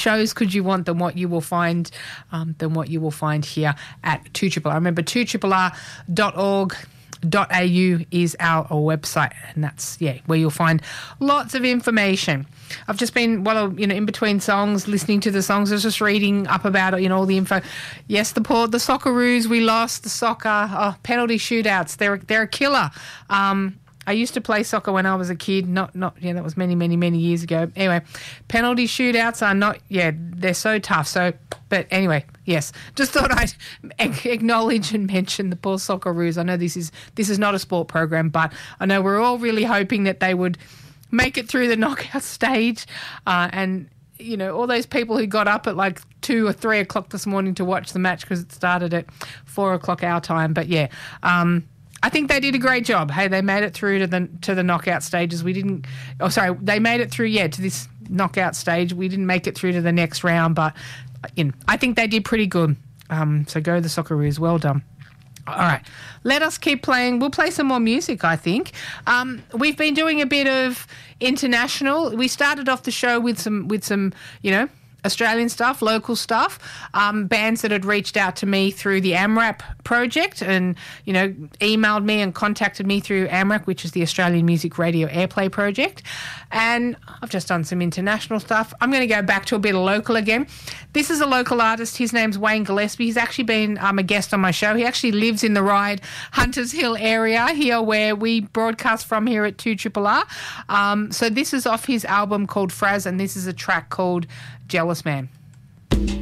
shows could you want than what you will find here at 2RRR. Remember, 2RRR.org.au is our website, and that's where you'll find lots of information. I've just been in between songs, listening to the songs. I was just reading up about it, all the info. Yes, the Socceroos, we lost the soccer penalty shootouts. They're a killer. I used to play soccer when I was a kid. That was many, many, many years ago. Anyway, penalty shootouts are not. They're so tough. So, but anyway, yes, just thought I'd acknowledge and mention the poor Socceroos. I know this is not a sport program, but I know we're all really hoping that they would make it through the knockout stage, and all those people who got up at like 2 or 3 o'clock this morning to watch the match because it started at 4 o'clock our time. But I think they did a great job. Hey, they made it through to the knockout stages. They made it through to this knockout stage. We didn't make it through to the next round, but I think they did pretty good. So go the Socceroos, well done. All right, let us keep playing. We'll play some more music, I think. We've been doing a bit of international. We started off the show with some Australian stuff, local stuff, bands that had reached out to me through the AMRAP project and, emailed me and contacted me through AMRAP, which is the Australian Music Radio Airplay project. And I've just done some international stuff. I'm going to go back to a bit of local again. This is a local artist. His name's Wayne Gillespie. He's actually been a guest on my show. He actually lives in the Ryde, Hunters Hill area here where we broadcast from here at 2RRR. So this is off his album called Fraz, and this is a track called Jealous Man.